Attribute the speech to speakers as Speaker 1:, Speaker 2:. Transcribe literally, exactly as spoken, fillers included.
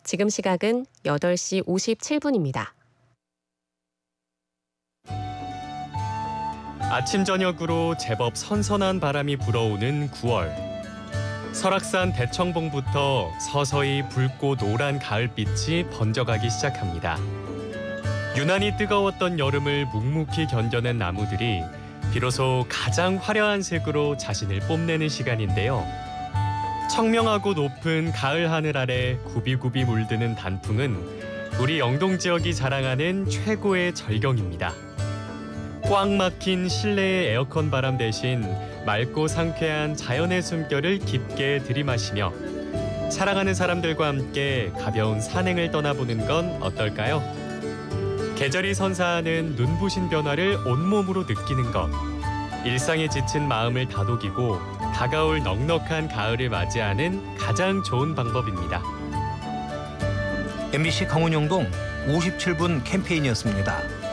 Speaker 1: 지금 시각은 여덟 시 오십칠 분입니다.
Speaker 2: 아침 저녁으로 제법 선선한 바람이 불어오는 구월. 설악산 대청봉부터 서서히 붉고 노란 가을빛이 번져가기 시작합니다. 유난히 뜨거웠던 여름을 묵묵히 견뎌낸 나무들이 비로소 가장 화려한 색으로 자신을 뽐내는 시간인데요. 청명하고 높은 가을 하늘 아래 굽이굽이 물드는 단풍은 우리 영동 지역이 자랑하는 최고의 절경입니다. 꽉 막힌 실내의 에어컨 바람 대신 맑고 상쾌한 자연의 숨결을 깊게 들이마시며 사랑하는 사람들과 함께 가벼운 산행을 떠나보는 건 어떨까요? 계절이 선사하는 눈부신 변화를 온몸으로 느끼는 것. 일상에 지친 마음을 다독이고 다가올 넉넉한 가을을 맞이하는 가장 좋은 방법입니다.
Speaker 3: 엠비씨 강원영동 오십칠 분 캠페인이었습니다.